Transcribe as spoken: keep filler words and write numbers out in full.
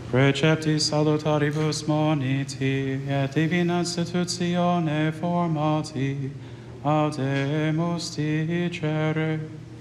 Precepti salutaribus moniti, et divina institutione formati, audemus dicere.